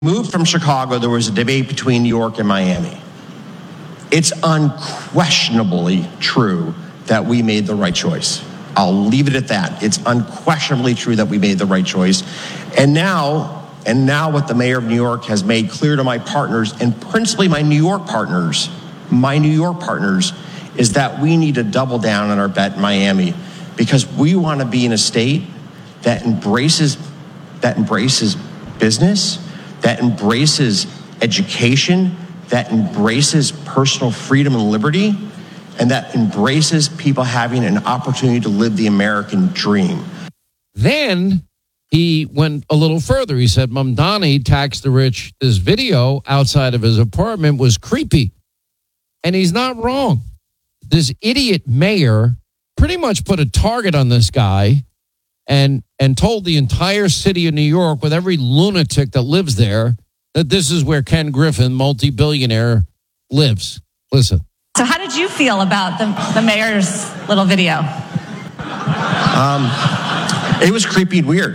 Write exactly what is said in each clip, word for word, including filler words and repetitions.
Moved from Chicago, there was a debate between New York and Miami. It's unquestionably true that we made the right choice. I'll leave it at that. It's unquestionably true that we made the right choice. And now, and now what the mayor of New York has made clear to my partners, and principally my New York partners, my New York partners, is that we need to double down on our bet in Miami, because we want to be in a state that embraces, that embraces business, that embraces education, that embraces personal freedom and liberty, and that embraces people having an opportunity to live the American dream. Then he went a little further. He said Mamdani, tax the rich, this video outside of his apartment was creepy. And he's not wrong. This idiot mayor pretty much put a target on this guy and and told the entire city of New York, with every lunatic that lives there, that this is where Ken Griffin, multi-billionaire, lives. Listen. So how did you feel about the, the mayor's little video? Um, it was creepy and weird.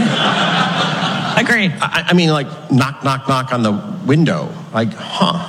Agreed. I, I mean, like, knock, knock, knock on the window. Like, huh.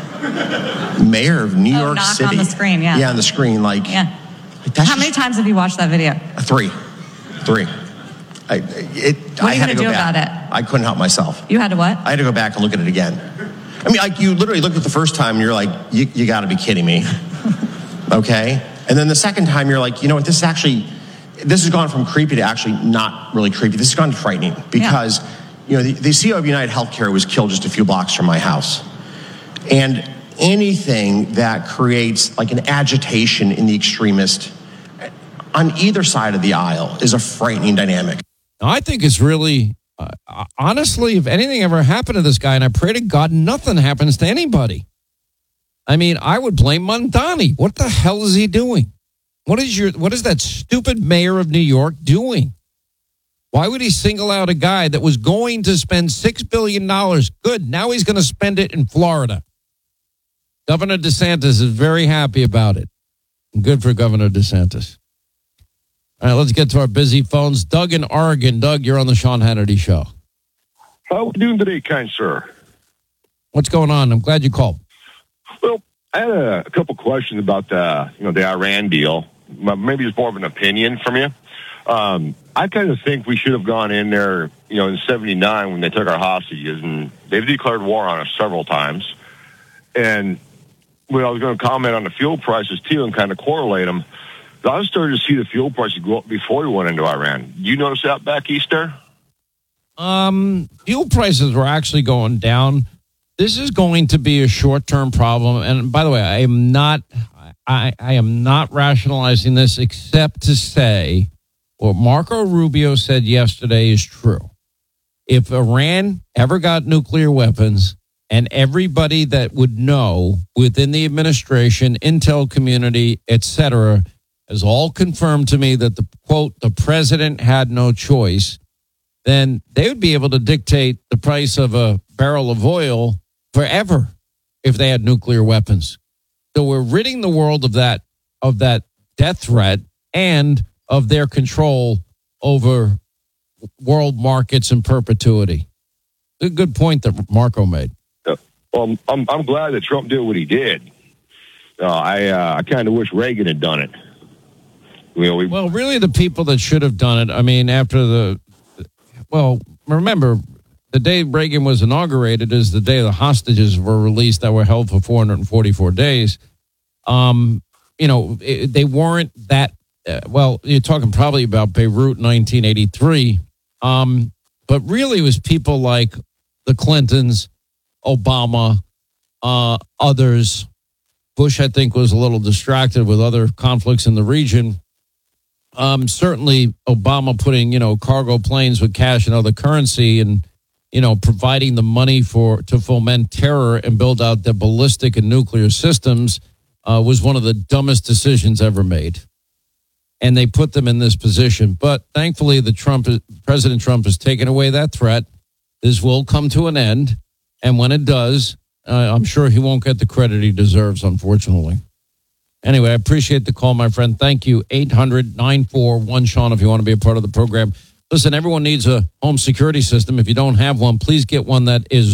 Mayor of New oh, York knock City. on the screen, yeah. Yeah, on the screen, like. Yeah. Like, that's how many just, times have you watched that video? Three. Three. I, it, what are I you had going to to go do back. about it? I couldn't help myself. You had to what? I had to go back and look at it again. I mean, like, you literally look at the first time and you're like, you, you got to be kidding me. Okay? And then the second time you're like, you know what, this is actually, this has gone from creepy to actually not really creepy. This has gone frightening because, yeah. you know, the, the C E O of United Healthcare was killed just a few blocks from my house. And anything that creates like an agitation in the extremist on either side of the aisle is a frightening dynamic. I think it's really, uh, honestly, if anything ever happened to this guy, and I pray to God nothing happens to anybody. I mean, I would blame Mamdani. What the hell is he doing? What is your, what is that stupid mayor of New York doing? Why would he single out a guy that was going to spend six billion dollars? Good, now he's going to spend it in Florida. Governor DeSantis is very happy about it. Good for Governor DeSantis. All right, let's get to our busy phones. Doug in Oregon. Doug, you're on the Sean Hannity Show. How are we doing today, kind sir? What's going on? I'm glad you called. Well, I had a, a couple questions about the, you know, the Iran deal. Maybe it's more of an opinion from you. Um, I kind of think we should have gone in there, you know, in seventy-nine when they took our hostages, and they've declared war on us several times. And when I was going to comment on the fuel prices, too, and kind of correlate them, I was starting to see the fuel prices go up before we went into Iran. Did you notice that back east there? Um, fuel prices were actually going down. This is going to be a short-term problem. And by the way, I am not, I, I am not rationalizing this except to say what Marco Rubio said yesterday is true. If Iran ever got nuclear weapons, and everybody that would know within the administration, intel community, et cetera, has all confirmed to me that the quote, the president had no choice, then they would be able to dictate the price of a barrel of oil forever if they had nuclear weapons. So we're ridding the world of that, of that death threat and of their control over world markets in perpetuity. A good point that Marco made. Uh, well, I'm I'm glad that Trump did what he did. Uh, I uh, I kind of wish Reagan had done it. You know, we, well, really, the people that should have done it. I mean, after the, well, remember, the day Reagan was inaugurated is the day the hostages were released that were held for four hundred forty-four days. Um, you know, it, they weren't that. Uh, well, you're talking probably about Beirut, nineteen eighty-three. Um, but really, it was people like the Clintons, Obama, uh, others. Bush, I think, was a little distracted with other conflicts in the region. Um, certainly, Obama putting, you know, cargo planes with cash and other currency and, you know, providing the money for to foment terror and build out the ballistic and nuclear systems uh, was one of the dumbest decisions ever made. And they put them in this position. But thankfully, the Trump President Trump has taken away that threat. This will come to an end. And when it does, uh, I'm sure he won't get the credit he deserves, unfortunately. Anyway, I appreciate the call, my friend. Thank you. eight hundred nine four one Sean if you want to be a part of the program. Listen, everyone needs a home security system. If you don't have one, please get one that is